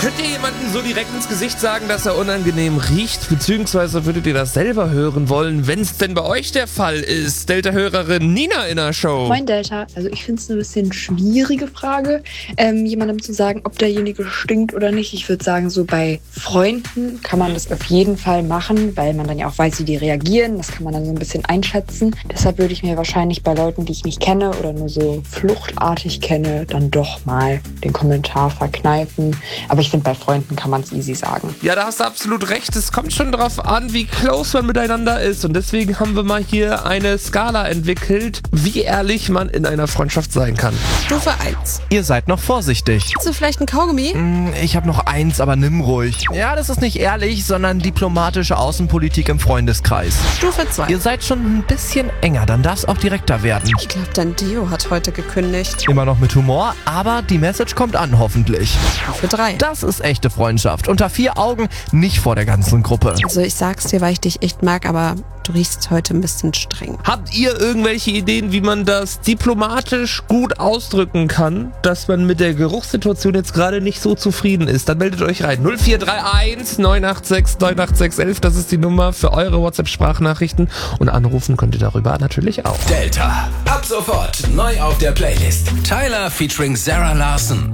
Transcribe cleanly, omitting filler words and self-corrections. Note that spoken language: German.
Könnt ihr jemandem so direkt ins Gesicht sagen, dass er unangenehm riecht? Beziehungsweise würdet ihr das selber hören wollen, wenn es denn bei euch der Fall ist? Delta-Hörerin Nina in der Show. Moin Delta, also ich finde es eine bisschen schwierige Frage, jemandem zu sagen, ob derjenige stinkt oder nicht. Ich würde sagen, so bei Freunden kann man das auf jeden Fall machen, weil man dann ja auch weiß, wie die reagieren. Das kann man dann so ein bisschen einschätzen. Deshalb würde ich mir wahrscheinlich bei Leuten, die ich nicht kenne oder nur so fluchtartig kenne, dann doch mal den Kommentar verkneifen. Aber ich finde, bei Freunden kann man es easy sagen. Ja, da hast du absolut recht. Es kommt schon drauf an, wie close man miteinander ist. Und deswegen haben wir mal hier eine Skala entwickelt, wie ehrlich man in einer Freundschaft sein kann. Stufe 1. Ihr seid noch vorsichtig. Hast du vielleicht ein Kaugummi? Ich habe noch eins, aber nimm ruhig. Ja, das ist nicht ehrlich, sondern diplomatische Außenpolitik im Freundeskreis. Stufe 2. Ihr seid schon ein bisschen enger, dann darf es auch direkter werden. Ich glaube, dein Dio hat heute gekündigt. Immer noch mit Humor, aber die Message kommt an, hoffentlich. Stufe 3. Das ist echte Freundschaft. Unter 4 Augen, nicht vor der ganzen Gruppe. Also ich sag's dir, weil ich dich echt mag, aber du riechst heute ein bisschen streng. Habt ihr irgendwelche Ideen, wie man das diplomatisch gut ausdrücken kann, dass man mit der Geruchssituation jetzt gerade nicht so zufrieden ist? Dann meldet euch rein. 0431 986 98611, das ist die Nummer für eure WhatsApp-Sprachnachrichten. Und anrufen könnt ihr darüber natürlich auch. Delta. Ab sofort neu auf der Playlist. Tyler featuring Sarah Larson.